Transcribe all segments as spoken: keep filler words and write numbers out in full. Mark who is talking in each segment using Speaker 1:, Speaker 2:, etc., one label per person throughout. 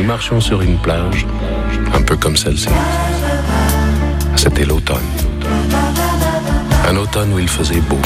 Speaker 1: marchions sur une plage, un peu comme celle-ci. C'était l'automne. Un automne où il faisait beau.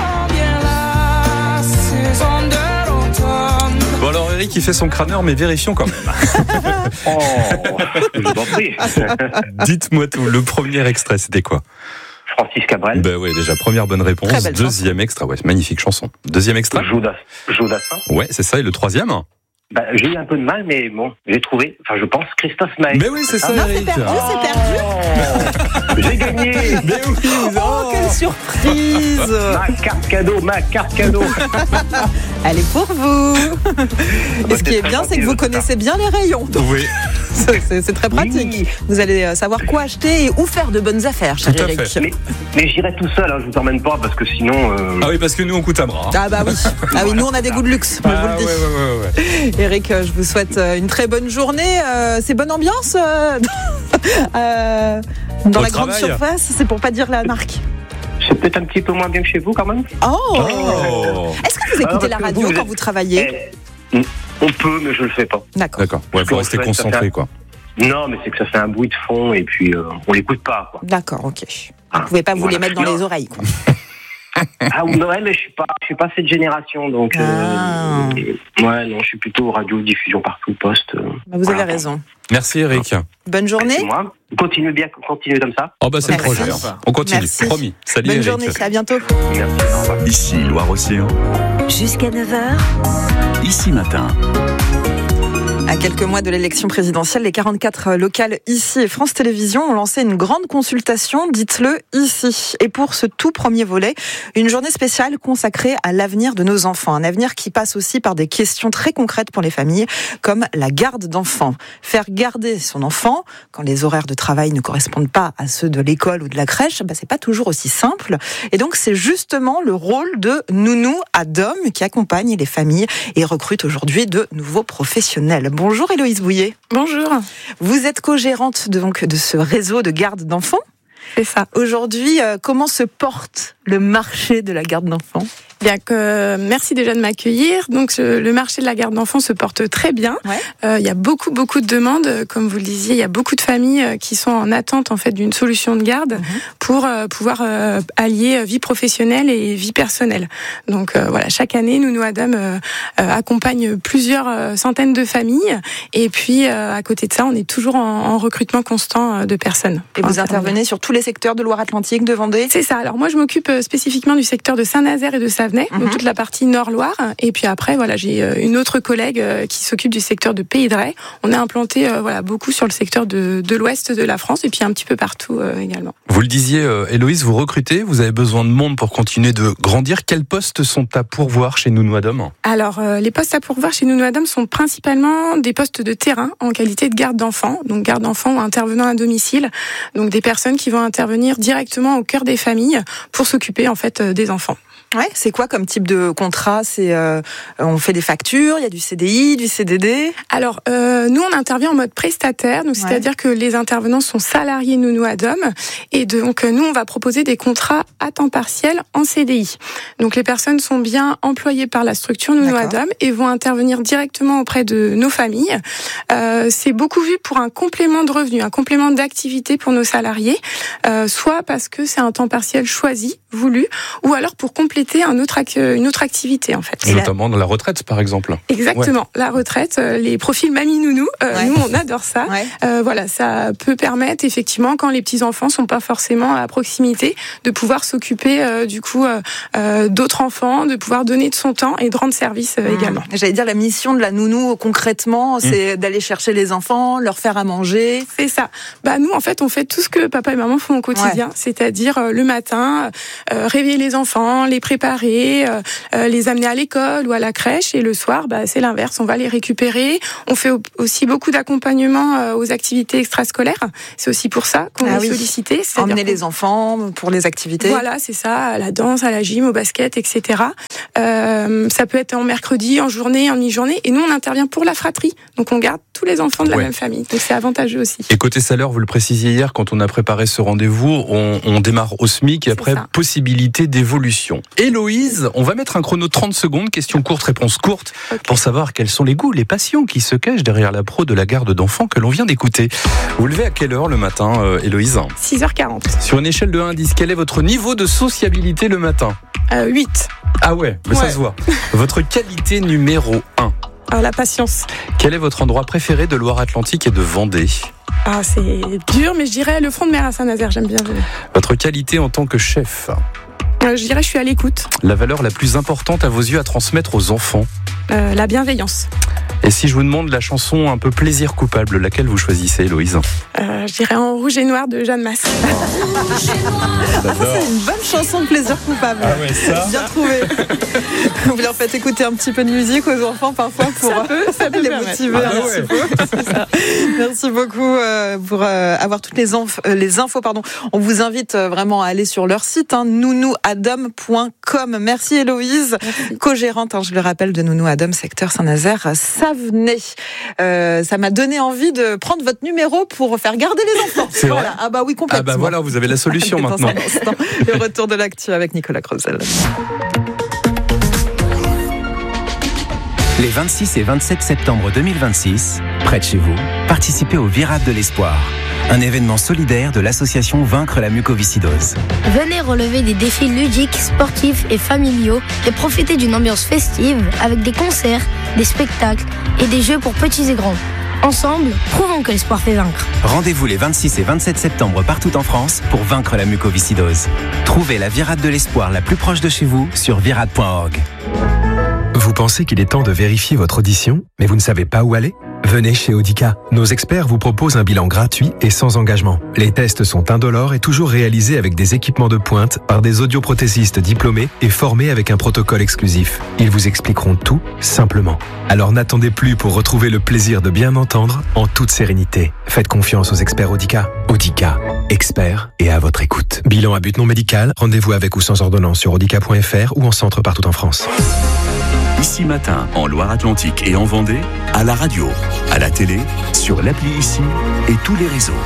Speaker 2: Bon alors Eric il fait son crâneur mais vérifions quand même.
Speaker 3: Oh, je vous en prie.
Speaker 2: Dites-moi tout, le premier extrait c'était quoi?
Speaker 3: Francis Cabrel.
Speaker 2: Ben oui, déjà première bonne réponse. Deuxième extrait, ouais, magnifique chanson. Deuxième extrait.
Speaker 3: Jodas, Jodassin.
Speaker 2: Ouais, c'est ça. Et le troisième?
Speaker 3: Bah, j'ai eu un peu de mal, mais bon, j'ai trouvé. Enfin, je pense Christophe Maé.
Speaker 2: Mais oui, c'est ça,
Speaker 4: Non,
Speaker 2: Eric.
Speaker 4: c'est perdu, c'est perdu.
Speaker 3: Oh, j'ai gagné.
Speaker 2: Mais oui, vous
Speaker 4: Oh, quelle surprise.
Speaker 3: Ma carte cadeau, ma carte cadeau.
Speaker 4: Elle est pour vous. Et ce qui est bien, c'est que vous connaissez bien les rayons. Donc,
Speaker 2: Oui.
Speaker 4: c'est, c'est très pratique.
Speaker 3: Oui.
Speaker 4: Vous allez savoir quoi acheter et où faire de bonnes affaires, cher
Speaker 2: Tout à
Speaker 4: Eric.
Speaker 2: fait.
Speaker 3: Mais, mais j'irai tout seul, hein, je vous emmène pas parce que sinon. Euh...
Speaker 2: Ah oui, parce que nous on coûte un bras. Hein.
Speaker 4: Ah bah oui. Ah oui, nous on a des goûts de luxe, moi, je vous
Speaker 2: Ah,
Speaker 4: le dis.
Speaker 2: ouais, ouais, ouais, ouais.
Speaker 4: Eric, je vous souhaite une très bonne journée. Euh, c'est bonne ambiance euh, euh, dans
Speaker 2: Au
Speaker 4: la grande
Speaker 2: travail.
Speaker 4: surface. C'est pour pas dire la marque.
Speaker 3: C'est peut-être un petit peu moins bien que chez vous quand même.
Speaker 4: Oh,
Speaker 2: Oh.
Speaker 4: Est-ce que vous écoutez
Speaker 3: Alors,
Speaker 4: la
Speaker 3: que
Speaker 4: radio
Speaker 3: vous, vous
Speaker 4: quand
Speaker 3: êtes-
Speaker 4: vous travaillez?
Speaker 3: Eh, on peut, mais je le fais pas.
Speaker 4: D'accord.
Speaker 2: D'accord. Ouais, faut
Speaker 3: Parce
Speaker 2: rester
Speaker 3: qu'en fait, ça
Speaker 2: concentré
Speaker 3: fait-
Speaker 2: quoi.
Speaker 3: Non, mais c'est que ça fait un bruit de fond et puis euh, on l'écoute pas, quoi.
Speaker 4: D'accord, ok.
Speaker 3: Ah,
Speaker 4: Vous pouvez pas vous
Speaker 3: voilà.
Speaker 4: les mettre dans
Speaker 3: Non.
Speaker 4: les oreilles, quoi.
Speaker 3: Ah ouais, mais je suis pas, je suis pas cette génération, donc.
Speaker 4: Ah.
Speaker 3: Euh, ouais, non, je suis plutôt radio diffusion partout, poste. euh,
Speaker 4: Bah, vous avez
Speaker 3: voilà.
Speaker 4: raison.
Speaker 2: Merci Eric.
Speaker 4: Bonne journée.
Speaker 3: C'est moi. Continue bien, continue comme ça.
Speaker 2: Oh bah c'est le
Speaker 4: Merci.
Speaker 2: projet. hein. On continue.
Speaker 4: Merci.
Speaker 2: Promis. Salut
Speaker 4: Bonne
Speaker 2: Eric.
Speaker 4: journée. À bientôt.
Speaker 3: Merci. Au revoir.
Speaker 5: Ici Loire-Océan,
Speaker 6: Jusqu'à neuf heures,
Speaker 5: ici matin.
Speaker 4: À quelques mois de l'élection présidentielle, les quarante-quatre locales ici et France Télévisions ont lancé une grande consultation, dites-le ici. Et pour ce tout premier volet, une journée spéciale consacrée à l'avenir de nos enfants. Un avenir qui passe aussi par des questions très concrètes pour les familles, comme la garde d'enfants. Faire garder son enfant, quand les horaires de travail ne correspondent pas à ceux de l'école ou de la crèche, bah, c'est pas toujours aussi simple. Et donc, c'est justement le rôle de Nounou à Dom qui accompagne les familles et recrute aujourd'hui de nouveaux professionnels. Bonjour Héloïse Bouillet.
Speaker 7: Bonjour.
Speaker 4: Vous êtes co-gérante de, donc, de ce réseau de garde d'enfants.
Speaker 7: C'est ça.
Speaker 4: Aujourd'hui, euh, comment se porte le marché de la garde d'enfants ?
Speaker 7: Bien que, euh, merci déjà de m'accueillir. Donc ce- le marché de la garde d'enfants se porte très bien.
Speaker 4: Ouais.
Speaker 7: Euh, il y a beaucoup beaucoup de demandes, comme vous le disiez. Il y a beaucoup de familles euh, qui sont en attente en fait d'une solution de garde
Speaker 4: Mhm.
Speaker 7: pour euh, pouvoir euh, allier euh, vie professionnelle et vie personnelle. Donc euh, voilà, chaque année, Nounou Adam euh, euh, accompagne plusieurs euh, centaines de familles. Et puis euh, à côté de ça, on est toujours en, en recrutement constant euh, de personnes.
Speaker 4: Et vous intervenez sur tous les secteurs de Loire-Atlantique, de Vendée ?
Speaker 7: C'est ça. Alors moi, je m'occupe euh, spécifiquement du secteur de Saint-Nazaire et de Savenay,
Speaker 4: Mhm.
Speaker 7: donc toute la partie Nord-Loire. Et puis après, voilà, j'ai euh, une autre collègue euh, qui s'occupe du secteur de Pays de Ré. On est implanté, euh, voilà, beaucoup sur le secteur de, de l'Ouest de la France et puis un petit peu partout euh, également.
Speaker 2: Vous le disiez, euh, Héloïse, vous recrutez, vous avez besoin de monde pour continuer de grandir. Quels postes sont à pourvoir chez Nounou Adam ?
Speaker 7: Alors, euh, les postes à pourvoir chez Nounou Adam sont principalement des postes de terrain en qualité de garde d'enfants, donc garde d'enfants ou intervenant à domicile, donc des personnes qui vont intervenir directement au cœur des familles pour s'occuper en fait euh, des enfants.
Speaker 4: Ouais, c'est quoi comme type de contrat ? C'est euh, on fait des factures, il y a du C D I, du C D D.
Speaker 7: Alors, euh, nous, on intervient en mode prestataire, donc
Speaker 4: Ouais.
Speaker 7: c'est-à-dire que les intervenants sont salariés Nounou Adam, et donc euh, nous, on va proposer des contrats à temps partiel en C D I. Donc, les personnes sont bien employées par la structure Nounou
Speaker 4: D'accord.
Speaker 7: Adam et vont intervenir directement auprès de nos familles. Euh, c'est beaucoup vu pour un complément de revenu, un complément d'activité pour nos salariés, euh, soit parce que c'est un temps partiel choisi, voulu, ou alors pour compléter un autre ac- une autre activité en fait.
Speaker 4: Et la-
Speaker 2: Notamment dans la retraite, par exemple.
Speaker 7: Exactement, la retraite, euh, les profils mamie nounou, euh,
Speaker 4: Ouais.
Speaker 7: nous on adore ça.
Speaker 4: Ouais.
Speaker 7: Euh, voilà, ça peut permettre effectivement quand les petits enfants sont pas forcément à proximité, de pouvoir s'occuper euh, du coup euh, euh, d'autres enfants, de pouvoir donner de son temps et de rendre service euh,
Speaker 4: Mmh.
Speaker 7: également.
Speaker 4: J'allais dire la mission de la nounou concrètement, c'est d'aller chercher les enfants, leur faire à manger.
Speaker 7: C'est ça. Bah nous en fait on fait tout ce que papa et maman font au quotidien, c'est-à-dire euh, le matin euh, réveiller les enfants, les préparer, euh, euh, les amener à l'école ou à la crèche, et le soir bah c'est l'inverse, on va les récupérer. On fait au- aussi beaucoup d'accompagnement euh, aux activités extrascolaires. C'est aussi pour ça qu'on
Speaker 4: Ah
Speaker 7: est
Speaker 4: oui.
Speaker 7: sollicité. c'est-à-dire
Speaker 4: Emmener
Speaker 7: qu'on-
Speaker 4: les enfants pour les activités.
Speaker 7: Voilà, c'est ça, à la danse, à la gym, au basket, et cetera. Euh, ça peut être en mercredi, en journée, en mi-journée. Et nous, on intervient pour la fratrie. Donc, on garde tous les enfants de la
Speaker 2: Ouais.
Speaker 7: même famille. Donc, c'est avantageux aussi.
Speaker 2: Et côté salaire, vous le précisiez hier, quand on a préparé ce rendez-vous, on, on démarre au SMIC et
Speaker 7: C'est
Speaker 2: après,
Speaker 7: ça.
Speaker 2: possible possibilités d'évolution. Héloïse, on va mettre un chrono de trente secondes, question courte, réponse courte, okay. pour savoir quels sont les goûts, les passions qui se cachent derrière la pro de la garde d'enfants que l'on vient d'écouter. Vous levez à quelle heure le matin, euh, Héloïse ?
Speaker 7: six heures quarante.
Speaker 2: Sur une échelle de un à dix, quel est votre niveau de sociabilité le matin ?
Speaker 7: euh, huit.
Speaker 2: Ah ouais, mais ouais. Ça se voit. Votre qualité numéro un ?
Speaker 7: euh, La patience.
Speaker 2: Quel est votre endroit préféré de Loire-Atlantique et de Vendée ?
Speaker 7: Ah, c'est dur, mais je dirais le front de mer à Saint-Nazaire, j'aime bien venir.
Speaker 2: Votre qualité en tant que chef ?
Speaker 7: euh, Je dirais je suis à l'écoute.
Speaker 2: La valeur la plus importante à vos yeux à transmettre aux enfants ?
Speaker 7: euh, La bienveillance.
Speaker 2: Et si je vous demande la chanson un peu plaisir coupable, laquelle vous choisissez, Héloïse ?
Speaker 7: euh, Je dirais En rouge et noir de Jeanne Masse.
Speaker 4: Ah, c'est une bonne chanson de plaisir coupable.
Speaker 2: Ah ouais, ça.
Speaker 4: Bien trouvé. Vous leur faites écouter un petit peu de musique aux enfants parfois pour
Speaker 7: ça peut, ça peut
Speaker 4: les
Speaker 7: permettre.
Speaker 4: motiver.
Speaker 2: Ah
Speaker 4: Merci,
Speaker 2: ouais.
Speaker 4: beaucoup. Ça. Merci beaucoup euh, pour euh, avoir toutes les, inf- euh, les infos. Pardon. On vous invite euh, vraiment à aller sur leur site, hein, nounou adam point com. Merci Héloïse, Merci. co-gérante, hein, je le rappelle, de Nounou Adam, secteur Saint-Nazaire, Savenay. Euh, ça m'a donné envie de prendre votre numéro pour faire garder les enfants.
Speaker 2: C'est
Speaker 4: voilà.
Speaker 2: vrai.
Speaker 4: Ah bah oui, complètement.
Speaker 2: Ah bah voilà, vous avez la solution maintenant.
Speaker 4: Le retour de l'actu avec Nicolas Creusel.
Speaker 8: Les vingt-six et vingt-sept septembre deux mille vingt-six, près de chez vous, participez au Virade de l'Espoir, un événement solidaire de l'association Vaincre la mucoviscidose.
Speaker 9: Venez relever des défis ludiques, sportifs et familiaux et profiter d'une ambiance festive avec des concerts, des spectacles et des jeux pour petits et grands. Ensemble, prouvons que l'espoir fait vaincre.
Speaker 8: Rendez-vous les vingt-six et vingt-sept septembre partout en France pour vaincre la mucoviscidose. Trouvez la Virade de l'Espoir la plus proche de chez vous sur virade point org.
Speaker 10: Vous pensez qu'il est temps de vérifier votre audition, mais vous ne savez pas où aller ? Venez chez Audica. Nos experts vous proposent un bilan gratuit et sans engagement. Les tests sont indolores et toujours réalisés avec des équipements de pointe par des audioprothésistes diplômés et formés avec un protocole exclusif. Ils vous expliqueront tout simplement. Alors n'attendez plus pour retrouver le plaisir de bien entendre en toute sérénité. Faites confiance aux experts Audica. Audica, experts et à votre écoute. Bilan à but non médical, rendez-vous avec ou sans ordonnance sur audica point f r ou en centre partout en France.
Speaker 5: Ici Matin, en Loire-Atlantique et en Vendée, à la radio, à la télé, sur l'appli Ici et tous les réseaux.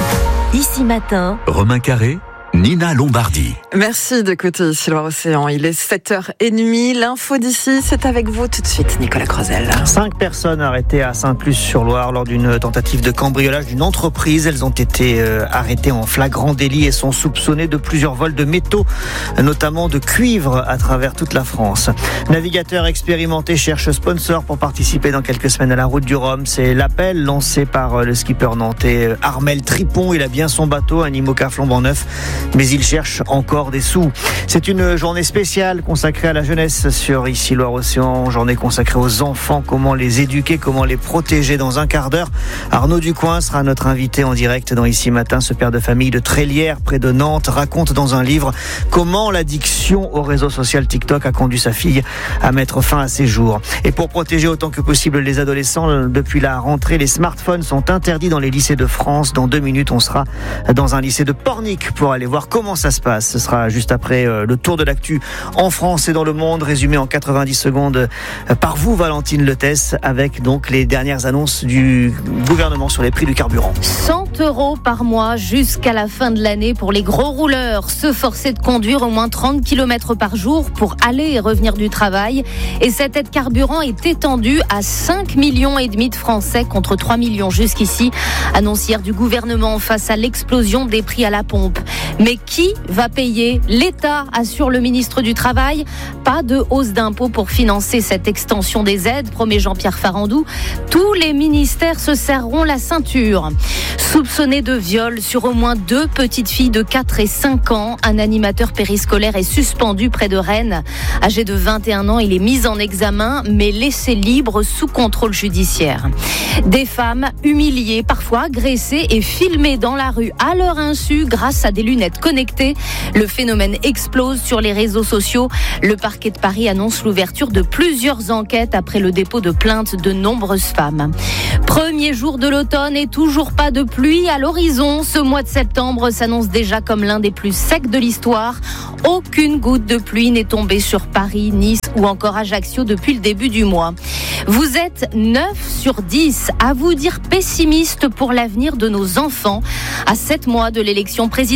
Speaker 6: Ici Matin,
Speaker 5: Romain Carré, Nina Lombardi.
Speaker 4: Merci d'écouter Ici Loire-Océan. Il est sept heures trente. L'info d'ici, c'est avec vous tout de suite, Nicolas Creusel.
Speaker 11: Cinq personnes arrêtées à Sainte-Luce-sur-Loire lors d'une tentative de cambriolage d'une entreprise. Elles ont été euh, arrêtées en flagrant délit et sont soupçonnées de plusieurs vols de métaux, notamment de cuivre à travers toute la France. Navigateurs expérimentés cherchent sponsor pour participer dans quelques semaines à la Route du Rhum. C'est l'appel lancé par le skipper nantais Armel Tripon. Il a bien son bateau, un IMOCA flambant neuf, mais il cherche encore des sous. C'est une journée spéciale consacrée à la jeunesse sur Ici Loire-Océan, journée consacrée aux enfants, comment les éduquer, comment les protéger. Dans un quart d'heure, Arnaud Ducoing sera notre invité en direct dans Ici Matin. Ce père de famille de Trélières, près de Nantes, raconte dans un livre comment l'addiction au réseau social TikTok a conduit sa fille à mettre fin à ses jours. Et pour protéger autant que possible les adolescents, depuis la rentrée, les smartphones sont interdits dans les lycées de France. Dans deux minutes, on sera dans un lycée de Pornic pour aller voir comment ça se passe. Ce sera juste après le tour de l'actu en France et dans le monde, résumé en quatre-vingt-dix secondes par vous, Valentine Letesse, avec donc les dernières annonces du gouvernement sur les prix du carburant.
Speaker 9: cent euros par mois jusqu'à la fin de l'année pour les gros rouleurs, se forcer de conduire au moins trente kilomètres par jour pour aller et revenir du travail. Et cette aide carburant est étendue à cinq millions et demi de Français contre trois millions jusqu'ici. Annonce hier du gouvernement face à l'explosion des prix à la pompe. Mais qui va payer ? L'État, assure le ministre du Travail. Pas de hausse d'impôts pour financer cette extension des aides, promet Jean-Pierre Farandou. Tous les ministères se serreront la ceinture. Soupçonné de viol sur au moins deux petites filles de quatre et cinq ans, un animateur périscolaire est suspendu près de Rennes. Âgé de vingt et un ans, il est mis en examen, mais laissé libre sous contrôle judiciaire. Des femmes humiliées, parfois agressées et filmées dans la rue à leur insu grâce à des lunettes connectées. Le phénomène explose sur les réseaux sociaux. Le parquet de Paris annonce l'ouverture de plusieurs enquêtes après le dépôt de plaintes de nombreuses femmes. Premier jour de l'automne et toujours pas de pluie à l'horizon. Ce mois de septembre s'annonce déjà comme l'un des plus secs de l'histoire. Aucune goutte de pluie n'est tombée sur Paris, Nice ou encore Ajaccio depuis le début du mois. Vous êtes neuf sur dix à vous dire pessimiste pour l'avenir de nos enfants. À sept mois de l'élection présidentielle,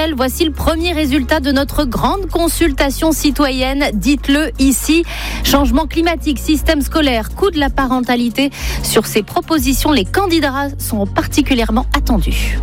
Speaker 9: Bruxelles, voici le premier résultat de notre grande consultation citoyenne. Dites-le ici. Changement climatique, système scolaire, coût de la parentalité. Sur ces propositions, les candidats sont particulièrement attendus.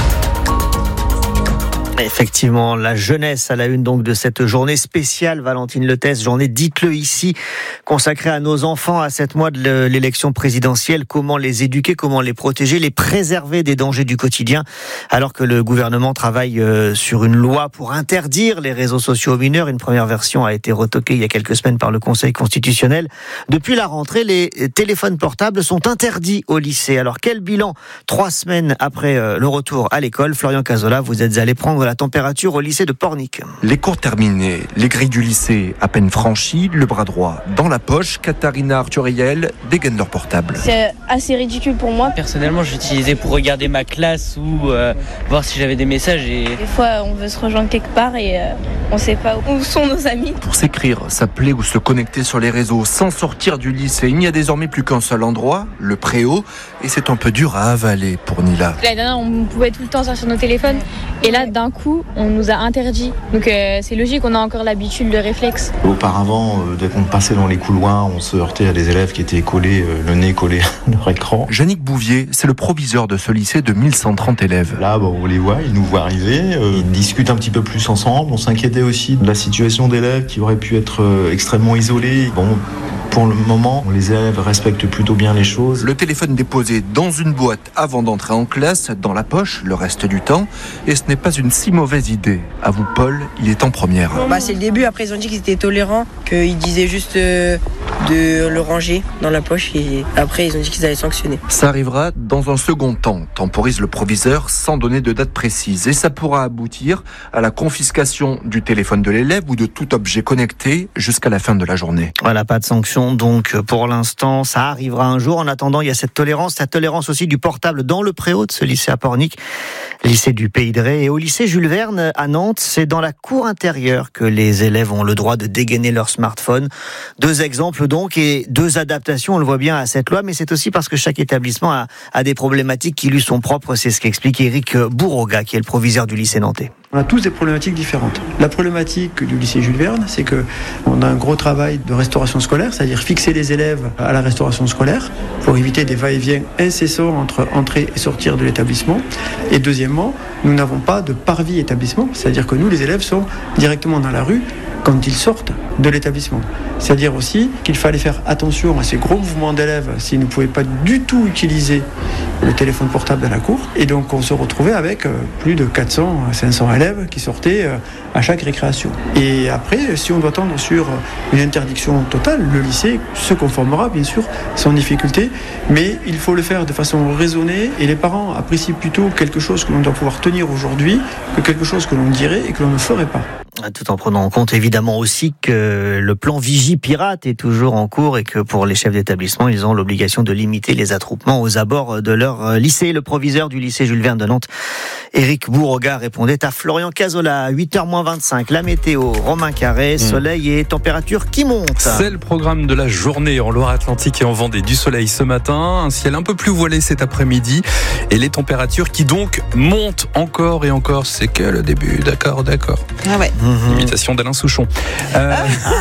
Speaker 11: Effectivement, la jeunesse à la une donc de cette journée spéciale Valentine Letès, journée dites-le ici, consacrée à nos enfants à sept mois de l'élection présidentielle. Comment les éduquer, comment les protéger, les préserver des dangers du quotidien, alors que le gouvernement travaille sur une loi pour interdire les réseaux sociaux aux mineurs. Une première version a été retoquée il y a quelques semaines par le Conseil constitutionnel. Depuis la rentrée, les téléphones portables sont interdits au lycée. Alors quel bilan trois semaines après le retour à l'école? Florian Cazola, vous êtes allé prendre la température au lycée de Pornic.
Speaker 12: Les cours terminés, les grilles du lycée à peine franchies, le bras droit dans la poche, Katharina Arthuriel dégaine leur portable.
Speaker 13: C'est assez ridicule pour moi.
Speaker 14: Personnellement, j'utilisais pour regarder ma classe ou euh, voir si j'avais des messages. Et...
Speaker 13: Des fois, on veut se rejoindre quelque part et euh, on ne sait pas où sont nos amis.
Speaker 12: Pour s'écrire, s'appeler ou se connecter sur les réseaux sans sortir du lycée, il n'y a désormais plus qu'un seul endroit, le préau, et c'est un peu dur à avaler pour Nila.
Speaker 15: L'année dernière, on pouvait tout le temps sortir nos téléphones et là, d'un coup, on nous a interdit. Donc euh, c'est logique, on a encore l'habitude, le réflexe.
Speaker 16: Auparavant, euh, dès qu'on passait dans les couloirs, on se heurtait à des élèves qui étaient collés, euh, le nez collé à leur écran.
Speaker 12: Yannick Bouvier, c'est le proviseur de ce lycée de mille cent trente élèves.
Speaker 16: Là, bon, on les voit, ils nous voient arriver, euh, ils discutent un petit peu plus ensemble. On s'inquiétait aussi de la situation d'élèves qui auraient pu être euh, extrêmement isolés. Bon, pour le moment, les élèves respectent plutôt bien les choses.
Speaker 12: Le téléphone déposé dans une boîte avant d'entrer en classe, dans la poche, le reste du temps. Et ce n'est pas une si mauvaise idée. À vous, Paul, il est en première.
Speaker 17: Bah, c'est le début. Après, ils ont dit qu'ils étaient tolérants, qu'ils disaient juste euh, de le ranger dans la poche. Et après, ils ont dit qu'ils allaient sanctionner.
Speaker 12: Ça arrivera dans un second temps, temporise le proviseur sans donner de date précise. Et ça pourra aboutir à la confiscation du téléphone de l'élève ou de tout objet connecté jusqu'à la fin de la journée.
Speaker 11: Voilà, pas de sanction. Donc, pour l'instant, ça arrivera un jour. En attendant, il y a cette tolérance, cette tolérance aussi du portable dans le préau de ce lycée à Pornic, lycée du Pays de Ré. Et au lycée Jules Verne à Nantes, c'est dans la cour intérieure que les élèves ont le droit de dégainer leur smartphone. Deux exemples donc et deux adaptations, on le voit bien, à cette loi, mais c'est aussi parce que chaque établissement a, a des problématiques qui lui sont propres. C'est ce qu'explique Éric Bourroga, qui est le proviseur du lycée nantais.
Speaker 18: On a tous des problématiques différentes. La problématique du lycée Jules Verne, c'est qu'on a un gros travail de restauration scolaire, c'est-à-dire fixer les élèves à la restauration scolaire pour éviter des va-et-vient incessants entre entrée et sortir de l'établissement. Et deuxièmement, nous n'avons pas de parvis établissement, c'est-à-dire que nous, les élèves, sont directement dans la rue quand ils sortent de l'établissement. C'est-à-dire aussi qu'il fallait faire attention à ces gros mouvements d'élèves s'ils ne pouvaient pas du tout utiliser le téléphone portable dans la cour. Et donc on se retrouvait avec plus de quatre cents à cinq cents élèves qui sortaient à chaque récréation. Et après, si on doit tendre sur une interdiction totale, le lycée se conformera bien sûr sans difficulté, mais il faut le faire de façon raisonnée et les parents apprécient plutôt quelque chose que l'on doit pouvoir tenir aujourd'hui que quelque chose que l'on dirait et que l'on ne ferait pas.
Speaker 11: Tout en prenant en compte évidemment aussi que le plan Vigie Pirate est toujours en cours et que pour les chefs d'établissement, ils ont l'obligation de limiter les attroupements aux abords de leur lycée. Le proviseur du lycée Jules Verne de Nantes, Éric Bourroga, répondait à Florian Cazola. À huit heures moins vingt-cinq, la météo, Romain Carré, soleil et température qui montent.
Speaker 2: C'est le programme de la journée en Loire-Atlantique et en Vendée. Du soleil ce matin, un ciel un peu plus voilé cet après-midi et les températures qui donc montent encore et encore. C'est que le début, d'accord, d'accord.
Speaker 4: Ah ouais.
Speaker 2: Imitation d'Alain Souchon. Euh...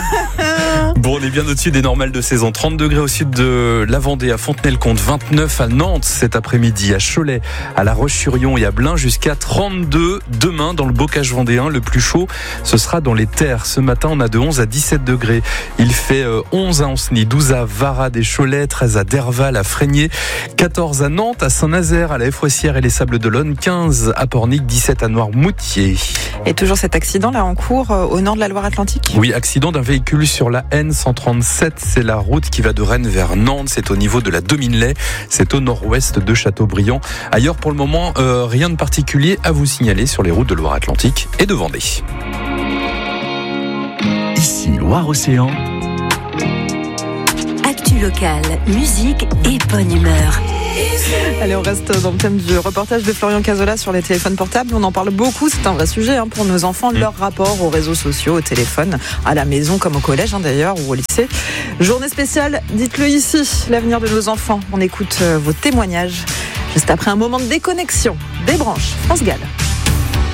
Speaker 2: Bon, on est bien au-dessus des normales de saison. trente degrés au sud de la Vendée, à Fontenay-le-Comte, vingt-neuf à Nantes cet après-midi, à Cholet, à La Roche-sur-Yon et à Blain, jusqu'à trente-deux demain dans le bocage vendéen. Le plus chaud, ce sera dans les terres. Ce matin, on a de onze à dix-sept degrés. Il fait onze à Ancenis, douze à Varades et Cholet, treize à Derval, à Fregnier, quatorze à Nantes, à Saint-Nazaire, à la Fouassière et les Sables d'Olonne, quinze à Pornic, dix-sept à Noirmoutier.
Speaker 4: Et toujours cet accident là en cours au nord de la Loire-Atlantique ?
Speaker 2: Oui, accident d'un véhicule sur la N cent trente-sept, c'est la route qui va de Rennes vers Nantes, c'est au niveau de la Dominelay, c'est au nord-ouest de Châteaubriand. Ailleurs pour le moment, euh, rien de particulier à vous signaler sur les routes de Loire-Atlantique et de Vendée.
Speaker 5: Ici Loire-Océan.
Speaker 6: Actu locale, musique et bonne humeur.
Speaker 4: Allez, on reste dans le thème du reportage de Florian Cazola sur les téléphones portables. On en parle beaucoup, c'est un vrai sujet hein, pour nos enfants, mmh. leur rapport aux réseaux sociaux, au téléphone, à la maison comme au collège hein, d'ailleurs, ou au lycée. Journée spéciale, dites-le ici, l'avenir de nos enfants. On écoute euh, vos témoignages juste après un moment de déconnexion. Des branches, France Gall.